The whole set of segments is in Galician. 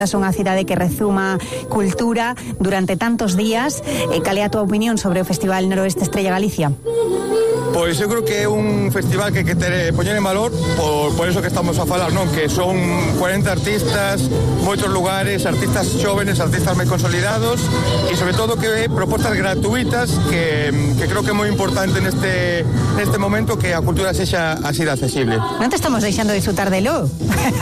Son unha cidade que rezuma cultura durante tantos días. Cal é a túa opinión sobre o Festival Noroeste Estrella Galicia? Pois eu creo que é un festival que hai que poñer en valor por eso que estamos a falar, non? Que son 40 artistas, moitos lugares, artistas xóvenes, artistas moi consolidados e sobre todo que propostas gratuitas que creo que é moi importante neste momento que a cultura sexa así de accesible. Non te estamos deixando disfrutar de lo?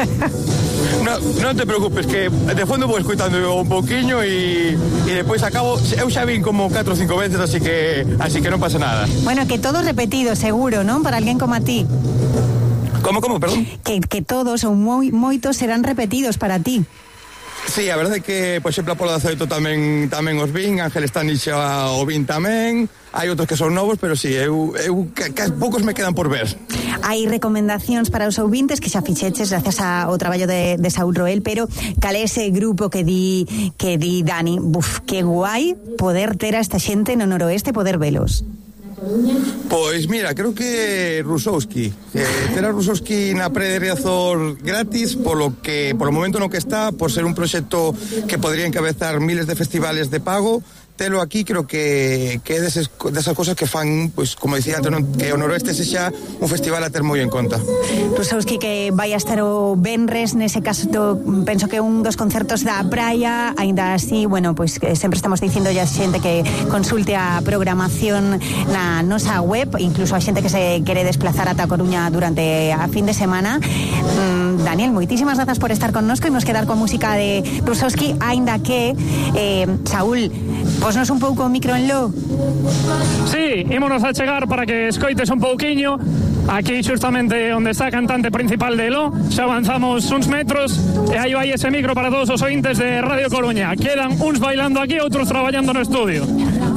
Non te preocupes, que de fondo vou escuitando un pouquiño e depois acabo, eu xa vin como 4 ou 5 veces, así que non pasa nada. Bueno, que todos repetidos, seguro, non? Para alguén como a ti. Como, perdón? Que todos ou moitos serán repetidos para ti. Sí, a verdade é que, por exemplo, a Pola de Azoito tamén os vin, Ángel Stanich o vin tamén, hai outros que son novos, pero sí, que poucos me quedan por ver. Hai recomendacións para os ouvintes que xa fixeches gracias ao traballo de Saúl Roel, pero cal é ese grupo que di Dani, que guai poder ter a esta xente no noroeste, poder velos? Pois mira, creo que Rusowski ter a Rusowski na Praia de Riazor gratis polo momento no que está, por ser un proxecto que podría encabezar miles de festivales de pago. Telo aquí creo que é desas cosas que fan, pois, como dicía antes, que o noroeste sexa un festival a ter moi en conta. Rusowski que vai a estar o venres, nese caso penso que un dos concertos da praia, aínda así, bueno, pois sempre estamos dicindo a xente que consulte a programación na nosa web, incluso a xente que se quere desplazar ata a Coruña durante a fin de semana. Daniel, moitísimas grazas por estar connosco e nos quedar con música de Rusowski, aínda que Saúl, posnos un pouco o micro en lo. Sí, ímonos a chegar para que escoites un pouquiño. Aquí xustamente onde está a cantante principal de lo, xa avanzamos uns metros e aí vai ese micro para todos os ointes de Radio Coruña. Quedan uns bailando aquí, outros traballando no estudio.